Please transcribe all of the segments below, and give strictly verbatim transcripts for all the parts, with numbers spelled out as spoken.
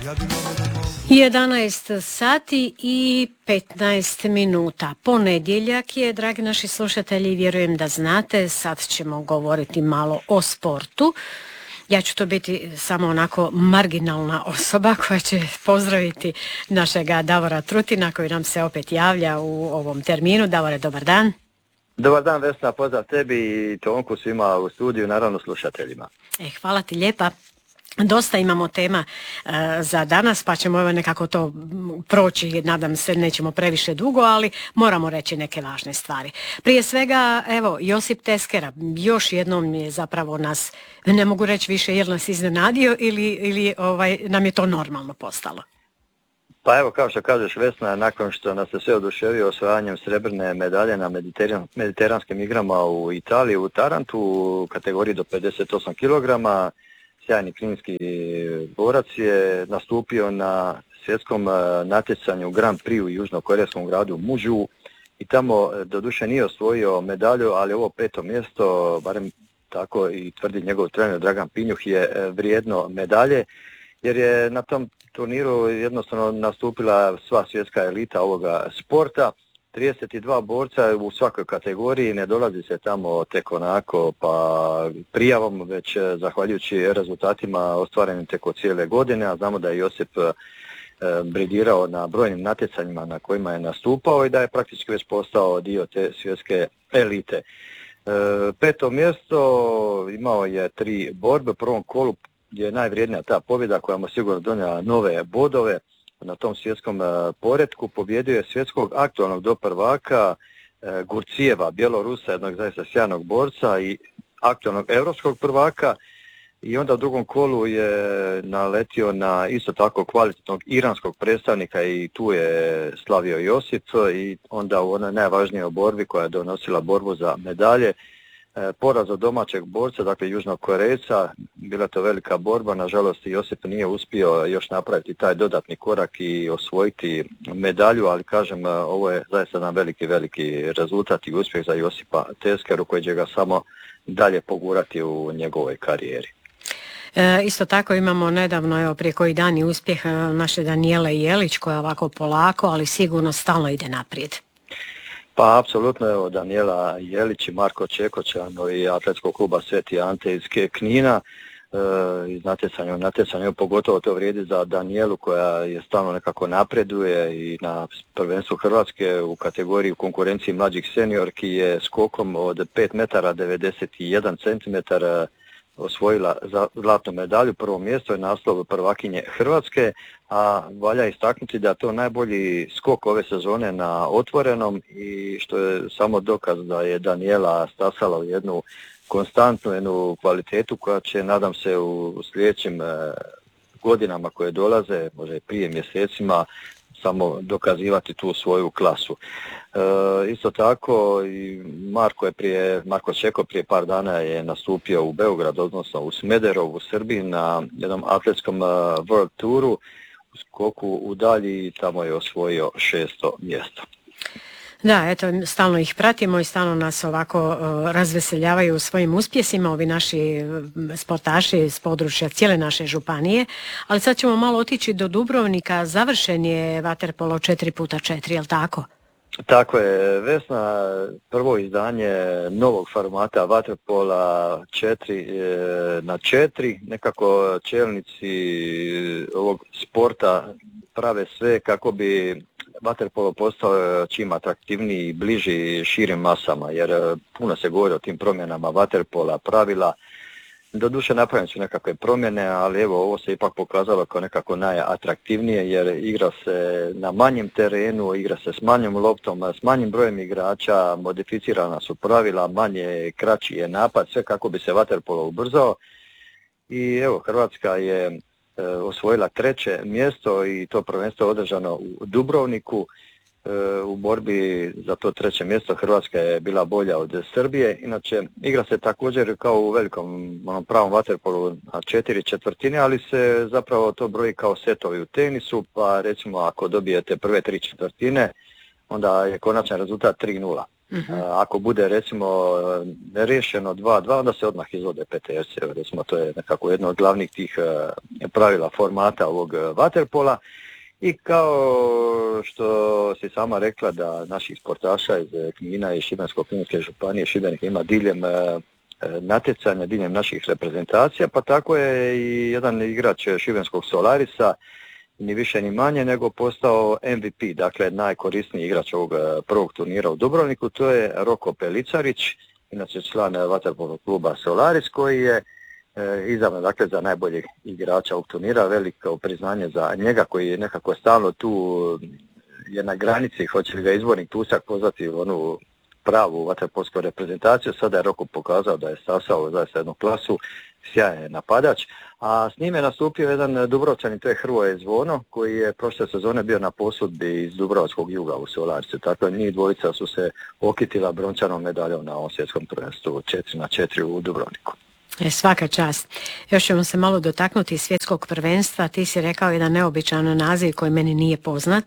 jedanaest sati i petnaest minuta. Ponedjeljak je, dragi naši slušatelji, vjerujem da znate, sad ćemo govoriti malo o sportu. Ja ću to biti samo onako marginalna osoba koja će pozdraviti našega Davora Trutina koji nam se opet javlja u ovom terminu. Davore, dobar dan. Dobar dan Vesna, pozdrav tebi i Tonku, svima u studiju, naravno slušateljima. E, hvala ti lijepa. Dosta imamo tema e, za danas, pa ćemo evo nekako to proći, nadam se nećemo previše dugo, ali moramo reći neke važne stvari. Prije svega, evo, Josip Teskera, još jednom je zapravo nas, ne mogu reći više, jel nas iznenadio ili, ili ovaj, nam je to normalno postalo? Pa evo, kao što kažeš Vesna, nakon što nas se sve oduševio osvajanjem srebrne medalje na mediteran, mediteranskim igrama u Italiji, u Tarantu, u kategoriji do pedeset osam kilograma, sjajni kninski borac je nastupio na svjetskom natjecanju Grand Prix u južnokorejskom gradu Mužu i tamo doduše nije osvojio medalju, ali ovo peto mjesto, barem tako i tvrdi njegov trener Dragan Pinjuh, je vrijedno medalje, jer je na tom turniru jednostavno nastupila sva svjetska elita ovoga sporta. trideset dva borca u svakoj kategoriji, ne dolazi se tamo tek onako pa prijavom, već zahvaljujući rezultatima ostvarenim teko cijele godine, a znamo da je Josip e, bridirao na brojnim natjecanjima na kojima je nastupao i da je praktički već postao dio te svjetske elite. E, peto mjesto, imao je tri borbe, u prvom kolu je najvrijednija ta pobjeda koja mu sigurno donijela nove bodove. Na tom svjetskom poretku pobjedio je svjetskog aktualnog doprvaka e, Gurcijeva, Bjelorusa, jednog zaista sjajnog borca i aktualnog europskog prvaka, i onda u drugom kolu je naletio na isto tako kvalitetnog iranskog predstavnika i tu je slavio Josip, i onda u onoj najvažnijoj borbi koja je donosila borbu za medalje, poraz od domaćeg borca, dakle Južnog Korejca, bila to velika borba, nažalost Josip nije uspio još napraviti taj dodatni korak i osvojiti medalju, ali kažem, ovo je zaista jedan veliki, veliki rezultat i uspjeh za Josipa Teskeru koji će ga samo dalje pogurati u njegovoj karijeri. E, isto tako imamo nedavno, evo prije koji dan, i uspjeh naše Danijele Jelić koja ovako polako, ali sigurno stalno ide naprijed. Pa apsolutno, evo Danijela Jelić i Marko Čekoćan i atletskog kluba Sveti Ante iz Knina, e, iz natjecanja u natjecanju, pogotovo to vrijedi za Danijelu koja je stalno nekako napreduje i na prvenstvu Hrvatske u kategoriji u konkurenciji mlađih seniorki je skokom od pet metara devedeset jedan centimetar osvojila zlatnu medalju, prvo mjesto je naslov prvakinje Hrvatske, a valja istaknuti da je to najbolji skok ove sezone na otvorenom i što je samo dokaz da je Danijela stasala u jednu konstantnu, jednu kvalitetu koja će, nadam se, u sljedećim godinama koje dolaze, možda i prije mjesecima, samo dokazivati tu svoju klasu. E, isto tako i Marko je prije, Marko Čeko prije par dana je nastupio u Beogradu, odnosno u Smederovu u Srbiji na jednom atletskom World Touru u skoku u dalji i tamo je osvojio šesto mjesto. Da, eto, stalno ih pratimo i stalno nas ovako uh, razveseljavaju svojim uspjesima ovi naši sportaši s područja cijele naše županije, ali sad ćemo malo otići do Dubrovnika. Završen je vaterpolo četiri puta četiri, jel tako? Tako je, Vesna, prvo izdanje novog formata vaterpola četiri na četiri, nekako čelnici ovog sporta prave sve kako bi vaterpolo postao čim atraktivniji i bliži širim masama, jer puno se govori o tim promjenama vaterpola, pravila. Doduše napravljene su nekakve promjene, ali evo ovo se ipak pokazalo kao nekako najatraktivnije, jer igra se na manjem terenu, igra se s manjom loptom, s manjim brojem igrača, modificirana su pravila, manje, kraći je napad, sve kako bi se vaterpolo ubrzao. I evo, Hrvatska je osvojila treće mjesto i to prvenstvo održano u Dubrovniku. U borbi za to treće mjesto Hrvatska je bila bolja od Srbije. Inače, igra se također kao u velikom onom pravom vaterpolu na četiri četvrtine, ali se zapravo to broji kao setovi u tenisu, pa recimo ako dobijete prve tri četvrtine, onda je konačan rezultat tri nula. Uh-huh. Ako bude recimo neriješeno dva dva, onda se odmah izvode peterci. Recimo to je nekako jedno od glavnih tih pravila formata ovog vaterpola. I kao što si sama rekla da naših sportaša iz Knina i Šibensko-kninske županije Šibenik ima diljem natjecanja, diljem naših reprezentacija, pa tako je i jedan igrač šibenskog Solarisa, ni više ni manje, nego postao M V P, dakle najkorisniji igrač ovog prvog turnira u Dubrovniku, to je Roko Pelicarić, inače član vaterpolo kluba Solaris, koji je e, izabran dakle za najboljeg igrača ovog turnira, veliko priznanje za njega koji je nekako stalno tu, je na granici, hoće li ga izbornik Tusak pozvati u onu pravu vaterpolsku reprezentaciju. Sada je Roko pokazao da je stasao zaista jednu klasu, sjajan napadač, a s njime je nastupio jedan Dubrovčanin, to je Hrvoje Zvono, koji je prošle sezone bio na posudbi iz Dubrovačkog juga u Solarisu. Tako njih dvojica su se okitila brončanom medaljom na ovom svjetskom prvenstvu četiri na četiri u Dubrovniku. E, svaka čast. Još ćemo se malo dotaknuti svjetskog prvenstva. Ti si rekao jedan neobičan naziv koji meni nije poznat.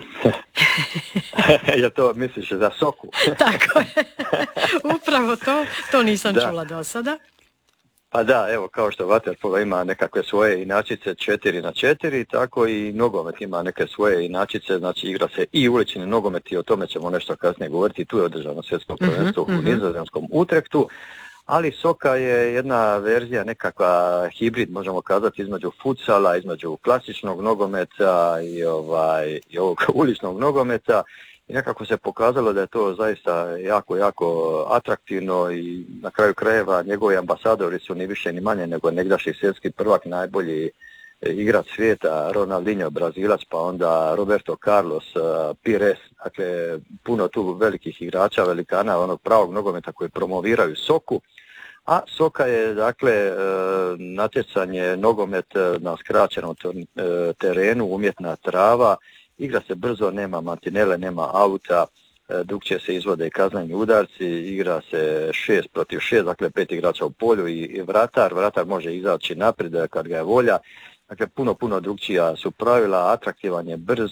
Ja to misliš za Soku? Tako je. Upravo to. To nisam da. čula do sada. Pa da, evo, kao što vaterpolo ima nekakve svoje inačice četiri na četiri, tako i nogomet ima neke svoje inačice, znači igra se i ulični nogomet i o tome ćemo nešto kasnije govoriti. Tu je održano svjetsko prvenstvo uh-huh, uh-huh. u Nizozemskom Utrechtu, ali Soka je jedna verzija, nekakva hibrid, možemo kazati, između futsala, između klasičnog nogometa i, ovaj, i ovog uličnog nogometa. I nekako se pokazalo da je to zaista jako, jako atraktivno i na kraju krajeva njegovi ambasadori su ni više ni manje nego negdašnji svjetski prvak, najbolji igrač svijeta, Ronaldinho, Brazilac, pa onda Roberto Carlos, Pires, dakle puno tu velikih igrača, velikana, onog pravog nogometa koji promoviraju Soku. A Soka je dakle natjecanje nogomet na skraćenom terenu, umjetna trava. Igra se brzo, nema matinele, nema auta, drugčije se izvode i kazneni udarci, igra se šest protiv šest, dakle pet igrača u polju i vratar. Vratar može izaći naprijed kad ga je volja. Dakle, puno, puno drugčija su pravila, atraktivan je, brz.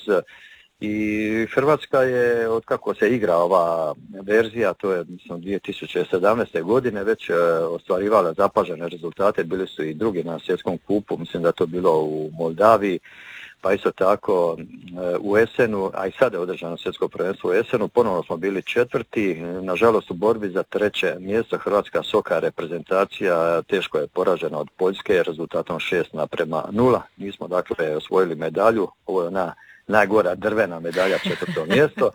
I Hrvatska je, otkako se igra ova verzija, to je mislim dvije tisuće sedamnaeste. godine, već ostvarivala zapažene rezultate, bili su i drugi na svjetskom kupu, mislim da je to bilo u Moldaviji. Pa isto tako u Esenu, a i sada je održano svjetsko prvenstvo u Esenu, ponovno smo bili četvrti, nažalost u borbi za treće mjesto Hrvatska Soka reprezentacija teško je poražena od Poljske rezultatom šest naprema nula. Mi smo dakle osvojili medalju, ovo je ona najgora drvena medalja, četvrto mjesto.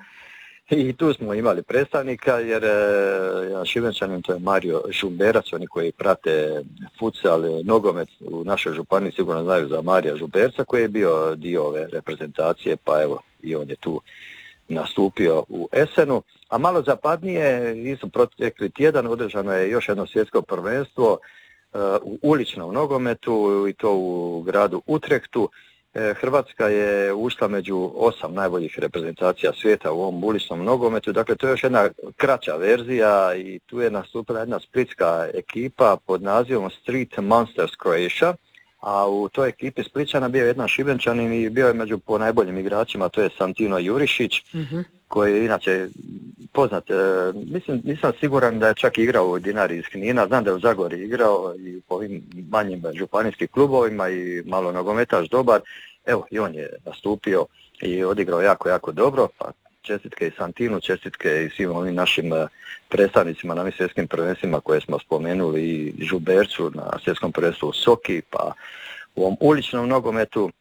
I tu smo imali predstavnika jer jedan Šibenčanin, to je Mario Žumberac, oni koji prate futsal, nogomet u našoj županiji sigurno znaju za Marija Žumberca koji je bio dio ove reprezentacije, pa evo i on je tu nastupio u Esenu. A malo zapadnije, isto protekli tjedan održano je još jedno svjetsko prvenstvo uh, u uličnom nogometu i to u gradu Utrechtu. Hrvatska je ušla među osam najboljih reprezentacija svijeta u ovom uličnom nogometu, dakle to je još jedna kraća verzija i tu je nastupila jedna splitska ekipa pod nazivom Street Monsters Croatia, a u toj ekipi Splićana bio je jedan Šibenčanin i bio je među po najboljim igračima, to je Santino Jurišić, mm-hmm. koji je inače poznat, e, mislim, nisam siguran da je čak igrao u Dinari iz Knina, znam da je u Zagori igrao i po ovim manjim županijskim klubovima i malo nogometaš dobar, evo i on je nastupio i odigrao jako, jako dobro, pa čestitke i Santinu, čestitke i svim ovim našim predstavnicima na ovim svjetskim prvenstvima koje smo spomenuli i Žubercu na svjetskom prvenstvu u Soki, pa u ovom uličnom nogometu.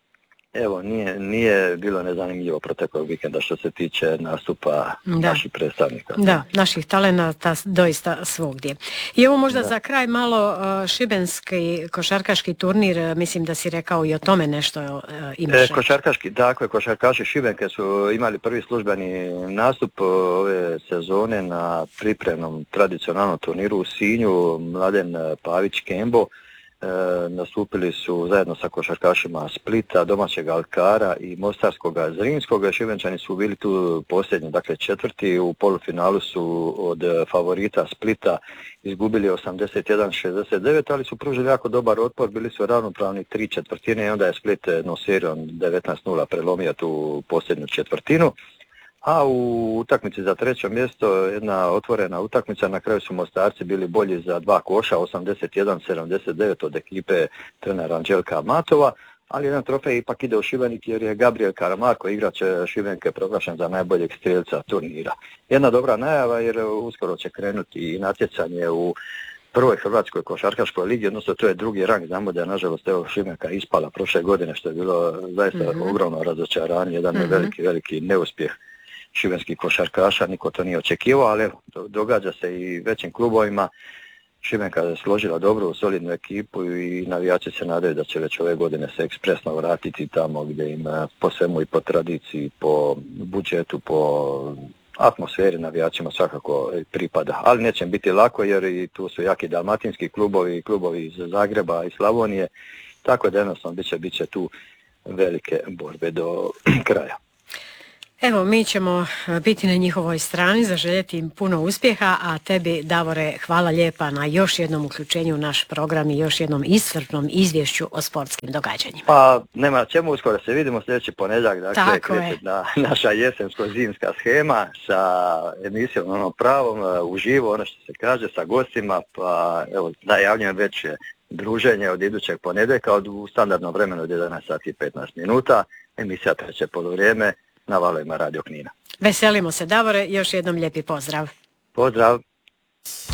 Evo, nije, nije bilo nezanimljivo proteklog vikenda što se tiče nastupa da. naših predstavnika. Da, naših talenata doista svugdje. I ovo možda da. za kraj malo uh, šibenski košarkaški turnir, mislim da si rekao i o tome nešto uh, imaš. E, košarkaški, dakle, košarkaši Šibenke su imali prvi službeni nastup ove sezone na pripremnom tradicionalnom turniru u Sinju, Mladen Pavić Kembo. E, nastupili su zajedno sa košarkašima Splita, domaćeg Alkara i Mostarskoga Zrinskoga. Šibenčani su bili tu posljednji, dakle četvrti, u polufinalu su od favorita Splita izgubili osamdeset jedan šezdeset devet, ali su pružili jako dobar otpor, bili su ravnopravni tri četvrtine i onda je Split no serijom devetnaest nula prelomio tu posljednju četvrtinu. A u utakmici za treće mjesto, jedna otvorena utakmica, na kraju su Mostarci bili bolji za dva koša, osamdeset jedan sedamdeset devet od ekipe trenera Anđelka Matova, ali jedan trofej ipak ide u Šibenik jer je Gabriel Karamarko, igrač Šibenke, proglašen za najboljeg strijelca turnira. Jedna dobra najava jer uskoro će krenuti i natjecanje u prvoj Hrvatskoj košarkaškoj ligi, odnosno to je drugi rang, znamo da je nažalost evo Šibenka ispala prošle godine, što je bilo zaista mm-hmm. ogromno razočaranje, jedan mm-hmm. veliki, veliki neuspjeh šibenskih košarkaša, niko to nije očekivao, ali evo, događa se i većim klubovima. Šibenka je složila dobru, solidnu ekipu i navijači se nadaju da će već ove godine se ekspresno vratiti tamo gdje im po svemu i po tradiciji, po budžetu, po atmosferi navijačima svakako pripada. Ali neće biti lako jer i tu su jaki dalmatinski klubovi, klubovi iz Zagreba i Slavonije, tako da jednostavno bit će, bit će tu velike borbe do kraja. Evo, mi ćemo biti na njihovoj strani, zaželjeti im puno uspjeha, a tebi, Davore, hvala lijepa na još jednom uključenju u naš program i još jednom iscrpnom izvješću o sportskim događanjima. Pa, nema čemu, uskoro se vidimo sljedeći ponedjeljak, dakle, kreće na naša jesensko-zimska shema sa emisijom onom pravom, uživo, ono što se kaže, sa gostima, pa evo, najavljujem već druženje od idućeg ponedjeljka od u standardnom vremenu od jedanaest sati i petnaest minuta, emisija treće poluvrijeme na valovima Radio Knina. Veselimo se, Davore, još jednom lijepi pozdrav. Pozdrav.